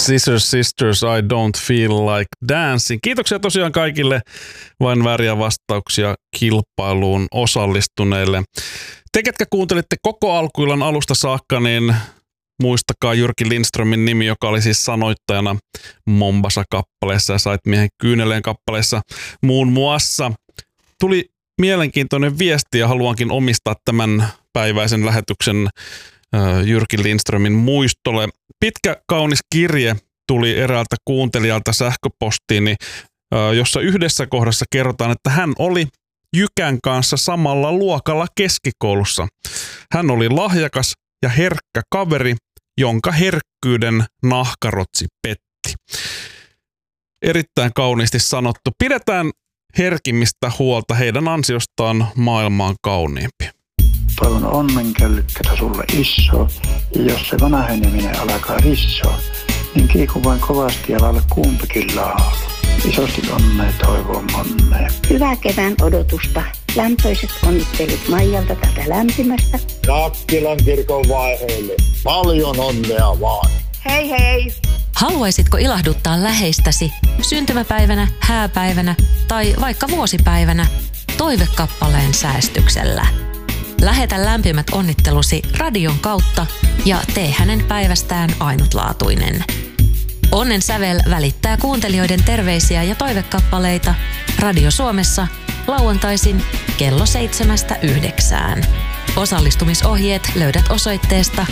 Scissors Sisters, I don't feel like dancing. Kiitoksia tosiaan kaikille vain vääriä vastauksia kilpailuun osallistuneille. Te, ketkä kuuntelitte koko alkuillan alusta saakka, niin muistakaa Jyrki Lindströmin nimi, joka oli siis sanoittajana Mombasa-kappaleessa ja Sait miehen kyyneleen kappaleessa muun muassa. Tuli mielenkiintoinen viesti ja haluankin omistaa tämän päiväisen lähetyksen Jyrki Lindströmin muistolle. Pitkä kaunis kirje tuli eräältä kuuntelijalta sähköpostiini, jossa yhdessä kohdassa kerrotaan, että hän oli Jykän kanssa samalla luokalla keskikoulussa. Hän oli lahjakas ja herkkä kaveri, jonka herkkyyden nahkarotsi petti. Erittäin kauniisti sanottu. Pidetään herkimmistä huolta, heidän ansiostaan maailma on kauniimpi. Toivon onnenkällykkätä sulle iso, ja jos se vanheneminen alkaa rissoa, niin kiiku vain kovasti ja lailla kumpikin laulu. Isosti onnea toivon monnea. Hyvää kevään odotusta. Lämpöiset onnittelut Maijalta tätä lämpimästä. Nakkilan kirkon vaiheille. Paljon onnea vaan. Hei hei! Haluaisitko ilahduttaa läheistäsi syntymäpäivänä, hääpäivänä tai vaikka vuosipäivänä toivekappaleen säästyksellä? Lähetä lämpimät onnittelusi radion kautta ja tee hänen päivästään ainutlaatuinen. Onnen sävel välittää kuuntelijoiden terveisiä ja toivekappaleita Radio Suomessa lauantaisin kello 7-9. Osallistumisohjeet löydät osoitteesta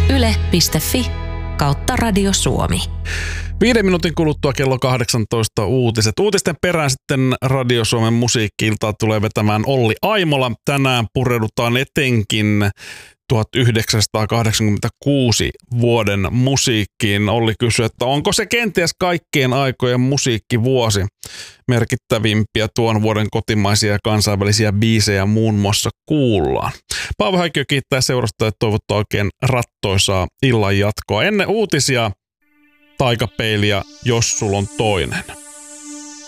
yle.fi/Radio Suomi. 5 minuutin kuluttua kello 18 uutiset. Uutisten perään sitten Radio Suomen musiikki-iltaa tulee vetämään Olli Aimola. Tänään pureudutaan etenkin 1986 vuoden musiikkiin. Olli kysyi, että onko se kenties kaikkien aikojen musiikkivuosi? Merkittävimpiä tuon vuoden kotimaisia ja kansainvälisiä biisejä muun muassa kuullaan. Paavo Häikkiö kiittää seurasta ja toivottaa oikein rattoisaa illan jatkoa. Ennen uutisia Taikapeiliä, jos sul on toinen.